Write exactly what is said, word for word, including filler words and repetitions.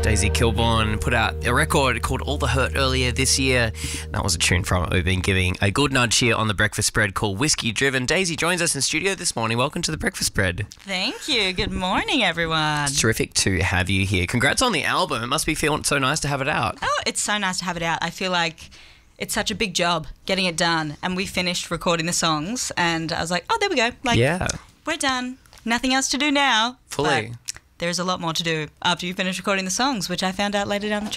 Daisy Kilborn put out a record called All the Hurt earlier this year. That was a tune from it. We've been giving a good nudge here on The Breakfast Spread called Whiskey Driven. Daisy joins us in studio this morning. Welcome to The Breakfast Spread. Thank you. Good morning, everyone. It's terrific to have you here. Congrats on the album. It must be feeling so nice to have it out. Oh, it's so nice to have it out. I feel like it's such a big job getting it done. And we finished recording the songs and I was like, oh, there we go. Like, yeah. We're done. Nothing else to do now. Fully. But there's a lot more to do after you finish recording the songs, which I found out later down the track.